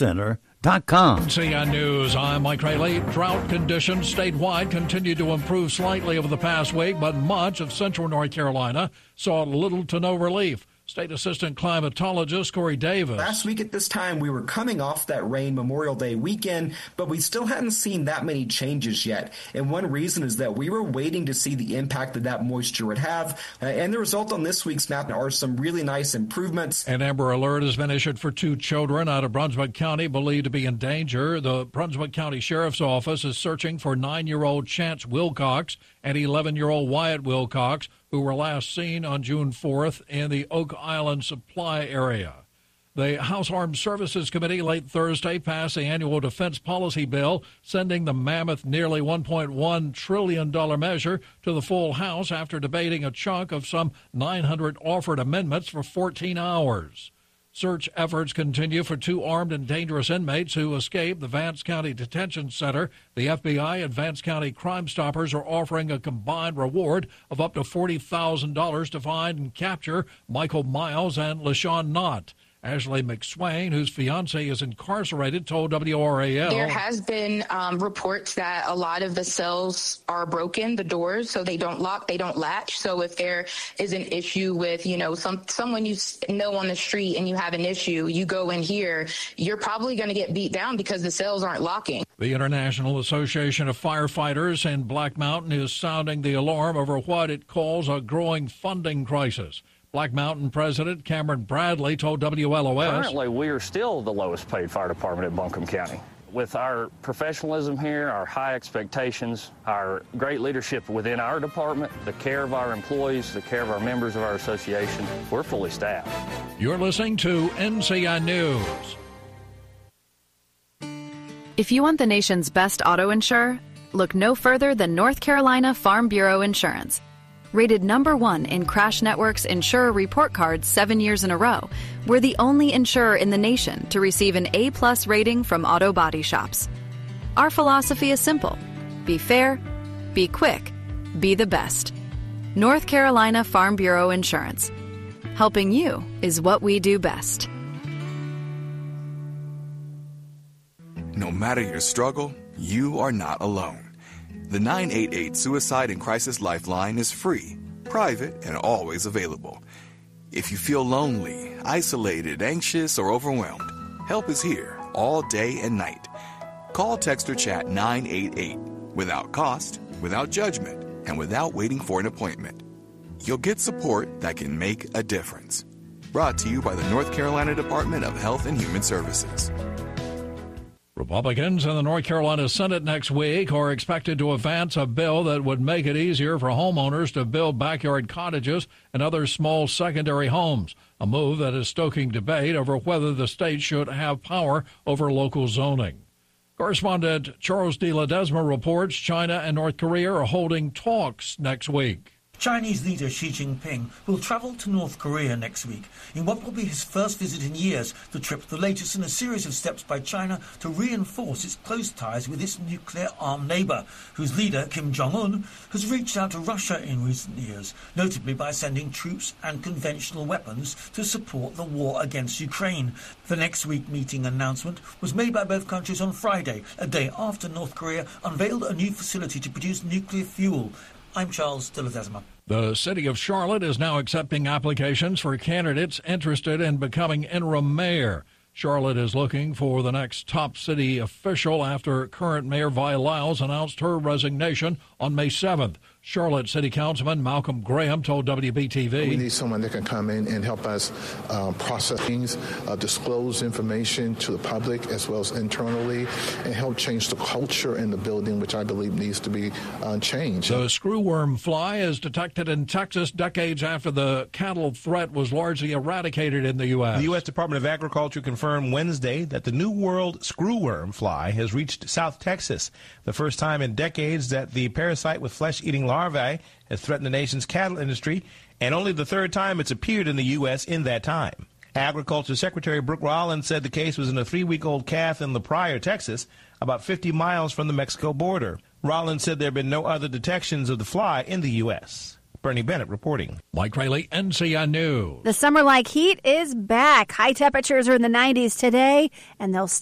healthcenter.com. CN News, I'm Mike Rayleigh. Drought conditions statewide continue to improve slightly over the past week, but much of central North Carolina saw little to no relief. State Assistant Climatologist Corey Davis. Last week at this time, we were coming off that rain Memorial Day weekend, but we still hadn't seen that many changes yet. And one reason is that we were waiting to see the impact that moisture would have. And the result on this week's map are some really nice improvements. An Amber Alert has been issued for 2 children out of Brunswick County believed to be in danger. The Brunswick County Sheriff's Office is searching for 9-year-old Chance Wilcox and 11-year-old Wyatt Wilcox, who were last seen on June 4th in the Oak Island supply area. The House Armed Services Committee late Thursday passed the annual defense policy bill, sending the mammoth nearly $1.1 trillion measure to the full House after debating a chunk of some 900 offered amendments for 14 hours. Search efforts continue for 2 armed and dangerous inmates who escaped the Vance County Detention Center. The FBI and Vance County Crime Stoppers are offering a combined reward of up to $40,000 to find and capture Michael Miles and LaShawn Knott. Ashley McSwain, whose fiance is incarcerated, told WRAL. There has been reports that a lot of the cells are broken, the doors, so they don't lock, they don't latch. So if there is an issue with, someone you know on the street and you have an issue, you go in here, you're probably going to get beat down because the cells aren't locking. The International Association of Firefighters in Black Mountain is sounding the alarm over what it calls a growing funding crisis. Black Mountain President Cameron Bradley told WLOS. Currently, we are still the lowest paid fire department at Buncombe County. With our professionalism here, our high expectations, our great leadership within our department, the care of our employees, the care of our members of our association, we're fully staffed. You're listening to NCI News. If you want the nation's best auto insurer, look no further than North Carolina Farm Bureau Insurance. Rated #1 in Crash Network's Insurer Report Card 7 years in a row, we're the only insurer in the nation to receive an A+ rating from auto body shops. Our philosophy is simple. Be fair, be quick, be the best. North Carolina Farm Bureau Insurance. Helping you is what we do best. No matter your struggle, you are not alone. The 988 Suicide and Crisis Lifeline is free, private, and always available. If you feel lonely, isolated, anxious, or overwhelmed, help is here all day and night. Call, text, or chat 988 without cost, without judgment, and without waiting for an appointment. You'll get support that can make a difference. Brought to you by the North Carolina Department of Health and Human Services. Republicans in the North Carolina Senate next week are expected to advance a bill that would make it easier for homeowners to build backyard cottages and other small secondary homes, a move that is stoking debate over whether the state should have power over local zoning. Correspondent Charles de Ledesma reports China and North Korea are holding talks next week. Chinese leader Xi Jinping will travel to North Korea next week in what will be his first visit in years, the trip the latest in a series of steps by China to reinforce its close ties with its nuclear-armed neighbour, whose leader, Kim Jong-un, has reached out to Russia in recent years, notably by sending troops and conventional weapons to support the war against Ukraine. The next week meeting announcement was made by both countries on Friday, a day after North Korea unveiled a new facility to produce nuclear fuel. I'm Charles de Ledesma. The city of Charlotte is now accepting applications for candidates interested in becoming interim mayor. Charlotte is looking for the next top city official after current Mayor Vi Lyles announced her resignation on May 7th. Charlotte City Councilman Malcolm Graham told WBTV. We need someone that can come in and help us process things, disclose information to the public as well as internally, and help change the culture in the building, which I believe needs to be changed. The screwworm fly is detected in Texas decades after the cattle threat was largely eradicated in the U.S. The U.S. Department of Agriculture confirmed Wednesday that the New World screwworm fly has reached South Texas, the first time in decades that the parasite with flesh-eating larvae has threatened the nation's cattle industry, and only the third time it's appeared in the U.S. in that time. Agriculture Secretary Brooke Rollins said the case was in a 3-week-old calf in La Pryor, Texas, about 50 miles from the Mexico border. Rollins said there have been no other detections of the fly in the U.S. Bernie Bennett reporting. Mike Rayleigh, NCI News. The summer-like heat is back. High temperatures are in the 90s today, and they'll